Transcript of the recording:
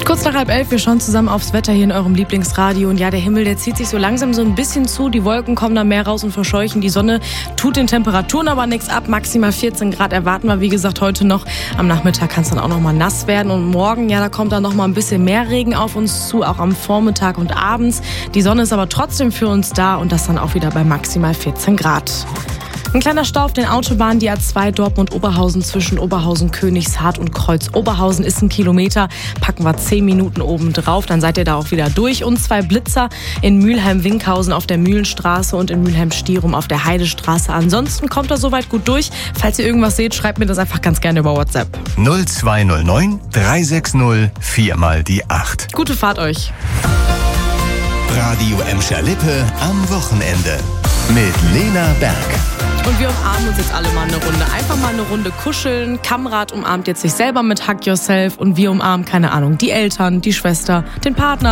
Kurz nach 10:30, wir schauen zusammen aufs Wetter hier in eurem Lieblingsradio. Und ja, der Himmel, der zieht sich so langsam so ein bisschen zu. Die Wolken kommen da mehr raus und verscheuchen. Die Sonne tut den Temperaturen aber nichts ab. Maximal 14 Grad erwarten wir, wie gesagt, heute noch. Am Nachmittag kann es dann auch noch mal nass werden. Und morgen, ja, da kommt dann noch mal ein bisschen mehr Regen auf uns zu, auch am Vormittag und abends. Die Sonne ist aber trotzdem für uns da und das dann auch wieder bei maximal 14 Grad. Ein kleiner Stau auf den Autobahnen, die A2 Dortmund-Oberhausen zwischen Oberhausen, Königshardt und Kreuz-Oberhausen ist 1 Kilometer. Packen wir 10 Minuten oben drauf, dann seid ihr da auch wieder durch. Und 2 Blitzer in Mülheim-Winkhausen auf der Mühlenstraße und in Mülheim-Stierum auf der Heidestraße. Ansonsten kommt ihr soweit gut durch. Falls ihr irgendwas seht, schreibt mir das einfach ganz gerne über WhatsApp. 0209 360 4 mal die 8. Gute Fahrt euch. Radio Emscher-Lippe am Wochenende mit Lena Berg. Und wir umarmen uns jetzt alle mal eine Runde. Einfach mal eine Runde kuscheln. Kamrat umarmt jetzt sich selber mit Hug Yourself und wir umarmen, keine Ahnung, die Eltern, die Schwester, den Partner.